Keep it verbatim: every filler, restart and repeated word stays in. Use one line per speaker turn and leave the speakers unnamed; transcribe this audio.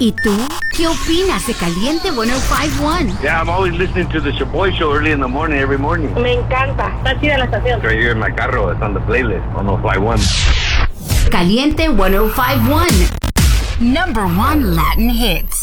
¿Y tú? ¿Qué opinas de Caliente ciento cinco punto uno?
Yeah, I'm always listening to the Shaboy Show early in the morning, every morning.
Me encanta. Está chida la estación.
Right here in my carro. It's on the playlist, ciento cinco punto uno.
Caliente ciento cinco punto uno. Number one Latin hits.